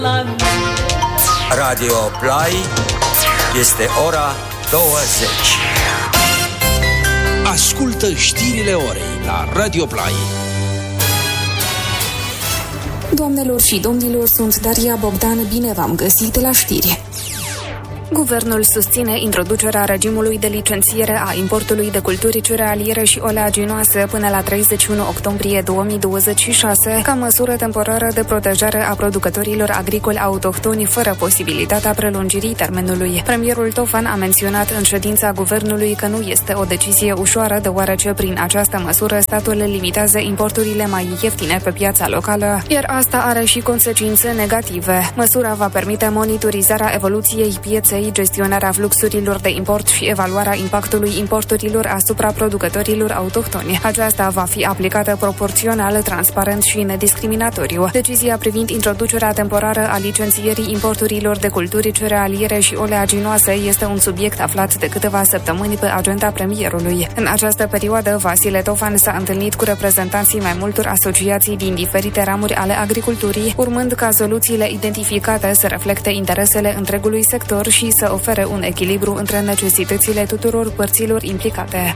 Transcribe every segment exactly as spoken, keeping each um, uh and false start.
Radio Play este ora douăzeci. Ascultă știrile orei la Radio Play. Doamnelor și domnilor, sunt Daria Bogdan, bine v-am găsit la știri. Guvernul susține introducerea regimului de licențiere a importului de culturi cerealiere și oleaginoase până la treizeci și unu octombrie două mii douăzeci și șase, ca măsură temporară de protejare a producătorilor agricoli autohtoni fără posibilitatea prelungirii termenului. Premierul Tofan a menționat în ședința guvernului că nu este o decizie ușoară, deoarece prin această măsură statul limitează importurile mai ieftine pe piața locală, iar asta are și consecințe negative. Măsura va permite monitorizarea evoluției pieței, gestionarea fluxurilor de import și evaluarea impactului importurilor asupra producătorilor autohtoni. Aceasta va fi aplicată proporțional, transparent și nediscriminatoriu. Decizia privind introducerea temporară a licențierii importurilor de culturi cerealiere și oleaginoase este un subiect aflat de câteva săptămâni pe agenda premierului. În această perioadă, Vasile Tofan s-a întâlnit cu reprezentanții mai multor asociații din diferite ramuri ale agriculturii, urmând ca soluțiile identificate să reflecte interesele întregului sector și să ofere un echilibru între necesitățile tuturor părților implicate.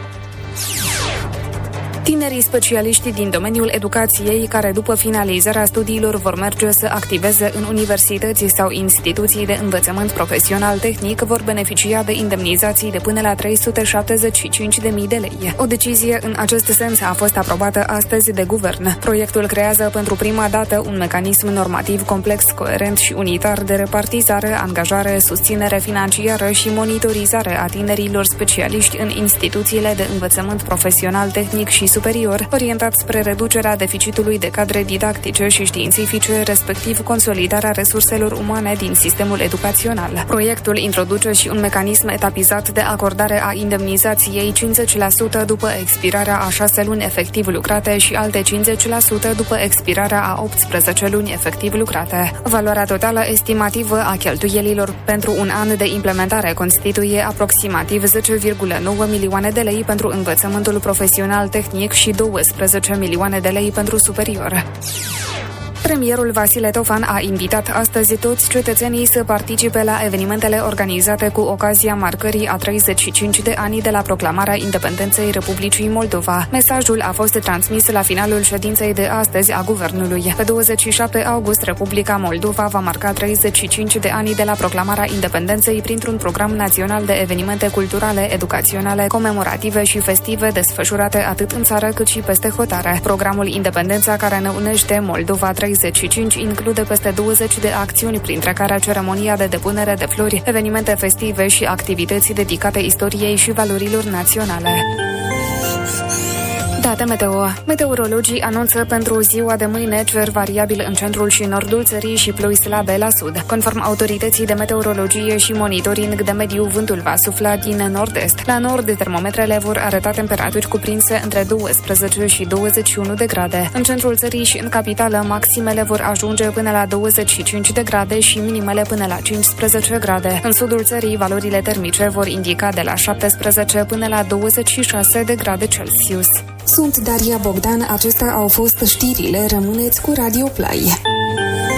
Tinerii specialiști din domeniul educației, care după finalizarea studiilor vor merge să activeze în universități sau instituții de învățământ profesional tehnic, vor beneficia de indemnizații de până la trei sute șaptezeci și cinci de mii de lei. O decizie în acest sens a fost aprobată astăzi de guvern. Proiectul creează pentru prima dată un mecanism normativ complex, coerent și unitar de repartizare, angajare, susținere financiară și monitorizare a tinerilor specialiști în instituțiile de învățământ profesional tehnic și superior, orientat spre reducerea deficitului de cadre didactice și științifice, respectiv consolidarea resurselor umane din sistemul educațional. Proiectul introduce și un mecanism etapizat de acordare a indemnizației cincizeci la sută după expirarea a șase luni efectiv lucrate și alte cincizeci la sută după expirarea a optsprezece luni efectiv lucrate. Valoarea totală estimativă a cheltuielilor pentru un an de implementare constituie aproximativ zece virgulă nouă milioane de lei pentru învățământul profesional tehnic și douăsprezece milioane de lei pentru superior. Premierul Vasile Tofan a invitat astăzi toți cetățenii să participe la evenimentele organizate cu ocazia marcării a treizeci și cinci de ani de la proclamarea independenței Republicii Moldova. Mesajul a fost transmis la finalul ședinței de astăzi a guvernului. Pe douăzeci și șapte august, Republica Moldova va marca treizeci și cinci de ani de la proclamarea independenței printr-un program național de evenimente culturale, educaționale, comemorative și festive desfășurate atât în țară cât și peste hotare. Programul Independența, care ne unește Moldova treizeci și cinci, include peste douăzeci de acțiuni, printre care ceremonia de depunere de flori, evenimente festive și activități dedicate istoriei și valorilor naționale. Date meteo. Meteorologii anunță pentru ziua de mâine cer variabil în centrul și nordul țării și ploi slabe la sud. Conform autorității de meteorologie și monitoring de mediu, vântul va sufla din nord-est. La nord, termometrele vor arăta temperaturi cuprinse între douăsprezece și douăzeci și unu de grade. În centrul țării și în capitală, maximele vor ajunge până la douăzeci și cinci de grade și minimele până la cincisprezece grade. În sudul țării, valorile termice vor indica de la șaptesprezece până la douăzeci și șase de grade Celsius. Sunt Daria Bogdan, acestea au fost știrile, rămâneți cu Radio Play.